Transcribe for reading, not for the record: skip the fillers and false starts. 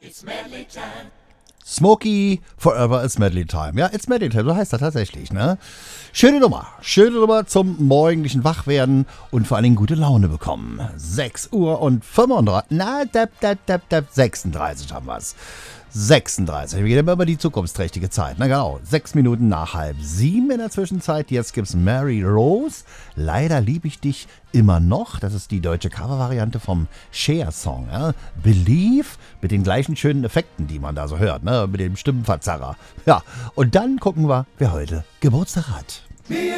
Smokey, Forever It's Medley Time. Ja, It's Medley Time, so heißt das tatsächlich, ne? Schöne Nummer zum morgendlichen Wachwerden und vor allen Dingen gute Laune bekommen. 6 Uhr und 35, 36 haben wir's. 36, wir gehen immer über die zukunftsträchtige Zeit, na genau, 6 Minuten nach 6:30 in der Zwischenzeit, jetzt gibt's Mary Rose, Leider lieb ich dich immer noch, das ist die deutsche Covervariante vom Cher-Song, ja? Believe, mit den gleichen schönen Effekten, die man da so hört, ne? Mit dem Stimmenverzerrer, ja, und dann gucken wir, wer heute Geburtstag hat.